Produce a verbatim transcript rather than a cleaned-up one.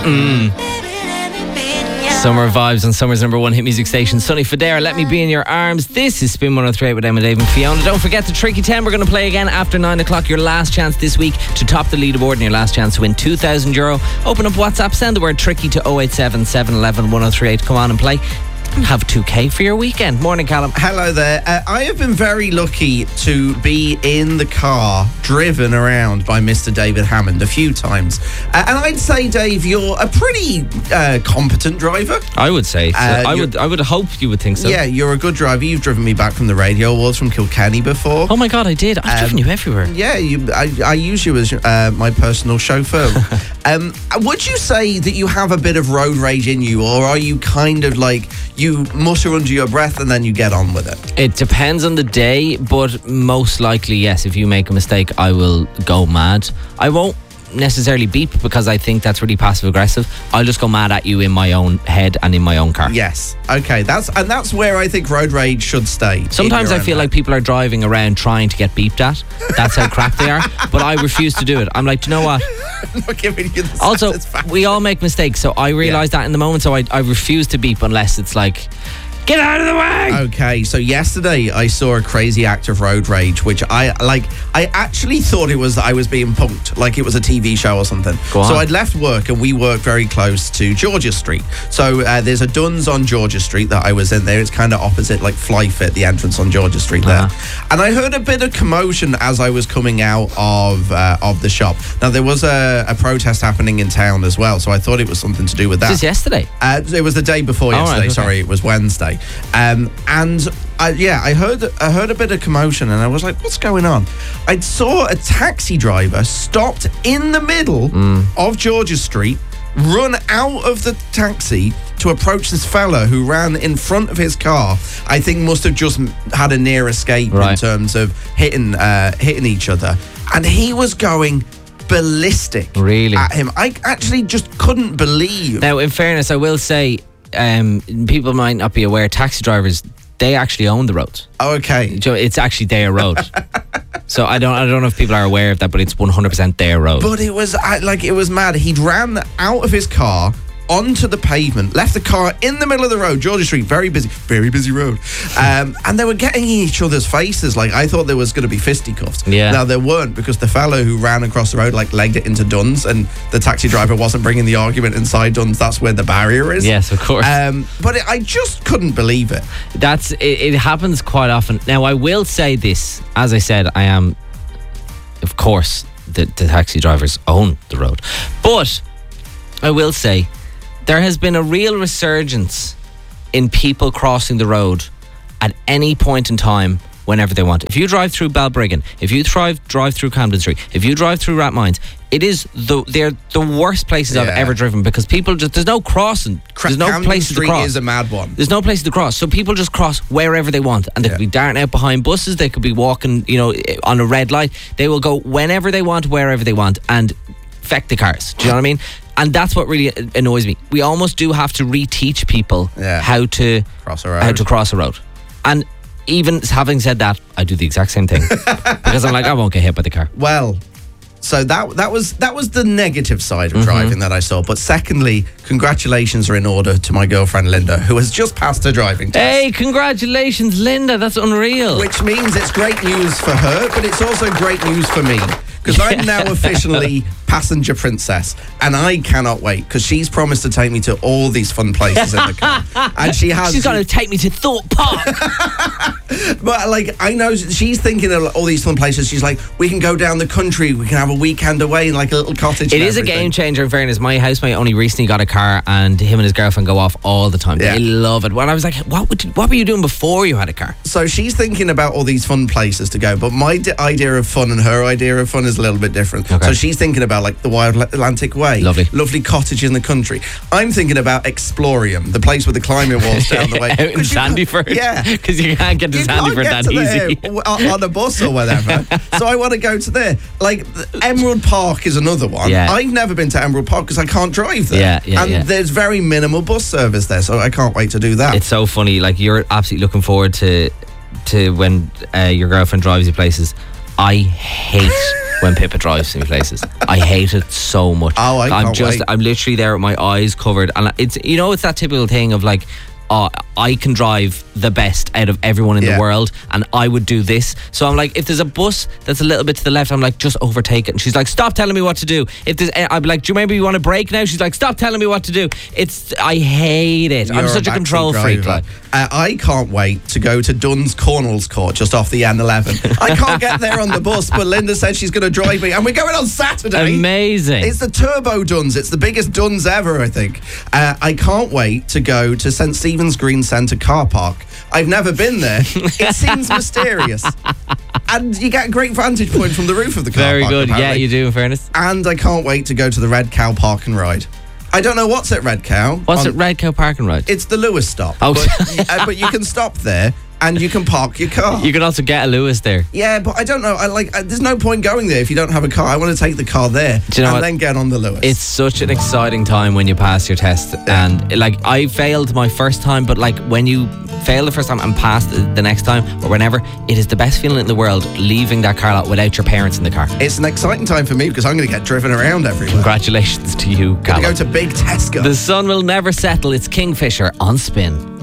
Mm. Summer vibes on Summer's number one hit music station, Sonny Fodera, Let Me Be in Your Arms. This is Spin one oh three eight with Emma, Dave and Fiona. Don't forget the Tricky ten. We're going to play again after nine o'clock. Your last chance this week to top the leaderboard and your last chance to win two thousand euro. Open up WhatsApp, send the word Tricky to oh eight seven, seven one one, one oh three eight. Come on and play. And have two K for your weekend. Morning, Callum. Hello there. Uh, I have been very lucky to be in the car driven around by Mister David Hammond a few times. Uh, and I'd say, Dave, you're a pretty uh, competent driver. I would say. So. Uh, I would I would hope you would think so. Yeah, you're a good driver. You've driven me back from the radio awards from Kilkenny before. Oh my God, I did. I've um, driven you everywhere. Yeah, you, I, I use you as uh, my personal chauffeur. um, would you say that you have a bit of road rage in you, or are you kind of like... you mutter under your breath and then you get on with it? It depends on the day, but most likely, yes, if you make a mistake, I will go mad. I won't necessarily beep because I think that's really passive aggressive. I'll just go mad at you in my own head and in my own car. Yes. Okay, that's and that's where I think road rage should stay. Sometimes I feel head. like people are driving around trying to get beeped at. That's how crap they are. But I refuse to do it. I'm like, do you know what? I'm not giving you the Also, satisfaction. we all make mistakes, so I realise yeah. that in the moment, so I, I refuse to beep unless it's like, get out of the way! Okay, so yesterday I saw a crazy act of road rage, which I like. I actually thought it was I was being punked, like it was a T V show or something. Go on. So I'd left work and we work very close to Georgia Street. So uh, there's a Dunn's on Georgia Street that I was in there. It's kind of opposite like Flyfit, the entrance on Georgia Street there. Uh-huh. And I heard a bit of commotion as I was coming out of uh, of the shop. Now there was a, a protest happening in town as well, so I thought it was something to do with that. This was yesterday? Uh, it was the day before oh, yesterday. right, okay. Sorry, it was Wednesday. Um, and I, yeah, I heard I heard a bit of commotion, and I was like, "What's going on?" I saw a taxi driver stopped in the middle mm. of Georgia Street, run out of the taxi to approach this fella who ran in front of his car. I think must have just had a near escape right. in terms of hitting uh, hitting each other, and he was going ballistic really at him. I actually just couldn't believe. Now, in fairness, I will say. Um, people might not be aware, taxi drivers, they actually own the roads. Oh, okay. It's actually their road. So I don't I don't know if people are aware of that, but it's one hundred percent their road. But it was I, like, it was mad. He'd ran out of his car onto the pavement, left the car in the middle of the road, Georgia Street, very busy, very busy road. Um, and they were getting in each other's faces. Like, I thought there was going to be fisticuffs. Yeah. Now, there weren't, because the fellow who ran across the road, like, legged it into Dunn's, and the taxi driver wasn't bringing the argument inside Dunn's. That's where the barrier is. Yes, of course. Um, but it, I just couldn't believe it. That's it, it happens quite often. Now, I will say this. As I said, I am, of course, the, the taxi drivers own the road. But I will say, there has been a real resurgence in people crossing the road at any point in time whenever they want. If you drive through Balbriggan, if you drive drive through Camden Street, if you drive through Rathmines, it is the they're the worst places yeah. I've ever driven, because people just there's no crossing. There's no Camden places Street to cross. Is a mad one. There's no place to cross, so people just cross wherever they want, and they yeah. could be darting out behind buses. They could be walking, you know, on a red light. They will go whenever they want, wherever they want, and feck the cars. Do you know what I mean? And that's what really annoys me. We almost do have to reteach people yeah. how to cross a road. how to cross a road. And even having said that, I do the exact same thing because I'm like, I won't get hit by the car. Well, so that that was that was the negative side of mm-hmm. driving that I saw. But secondly, congratulations are in order to my girlfriend Linda, who has just passed her driving test. Hey, congratulations, Linda! That's unreal. Which means it's great news for her, but it's also great news for me. Because yeah. I'm now officially passenger princess, and I cannot wait, because she's promised to take me to all these fun places in the car. And she has. She's going to take me to Thorpe Park. But, like, I know she's thinking of all these fun places. She's like, we can go down the country, we can have a weekend away in, like, a little cottage. It is everything. A game changer, in fairness. My housemate only recently got a car, and him and his girlfriend go off all the time. Yeah. They love it. Well, I was like, what, would you, what were you doing before you had a car? So she's thinking about all these fun places to go, but my d- idea of fun and her idea of fun is a little bit different. Okay. So she's thinking about, like, the Wild Atlantic Way. Lovely. Lovely cottage in the country. I'm thinking about Explorium, the place with the climbing walls down the way. Out in Sandyford? You, yeah. Because you can't get to you Sandyford that easy. On, on a bus or whatever. So I want to go to there. Like, Emerald Park is another one. Yeah. I've never been to Emerald Park because I can't drive there. Yeah, yeah, and yeah. there's very minimal bus service there, so I can't wait to do that. It's so funny. Like, you're absolutely looking forward to to when uh, your girlfriend drives you places. I hate when Pippa drives me places. I hate it so much. Oh, I I'm can't just, wait. I'm literally there with my eyes covered, and it's, you know, it's that typical thing of like, oh, I can drive the best out of everyone in Yeah. the world, and I would do this. So I'm like, if there's a bus that's a little bit to the left, I'm like, just overtake it. And she's like, stop telling me what to do. If there's, I'm like, do you remember you want to brake now? She's like, stop telling me what to do. It's, I hate it. I'm You're such a backseat control freak. driver. Like. Uh, I can't wait to go to Dunn's Cornwalls Court just off the N eleven. I can't get there on the bus, but Linda said she's going to drive me, and we're going on Saturday. Amazing. It's the Turbo Duns. It's the biggest Duns ever, I think. Uh, I can't wait to go to St Stephen's Green Centre car park. I've never been there. It seems mysterious. And you get a great vantage point from the roof of the car Very park. good. Yeah, apparently. you do, in fairness. And I can't wait to go to the Red Cow Park and Ride. I don't know what's at Red Cow. What's On- it, Red Cow Park and Ride? It's the Lewis stop. Oh. But, uh, but you can stop there and you can park your car. You can also get a Lewis there. Yeah, but I don't know. I like. Uh, there's no point going there if you don't have a car. I want to take the car there Do you know and what? then get on the Lewis. It's such an exciting time when you pass your test. And like, I failed my first time, but like when you fail the first time and pass the, the next time or whenever, it is the best feeling in the world leaving that car lot without your parents in the car. It's an exciting time for me because I'm going to get driven around everywhere. Congratulations to you, Gonna Callum. go to Big Tesco. The sun will never settle. It's Kingfisher on Spin.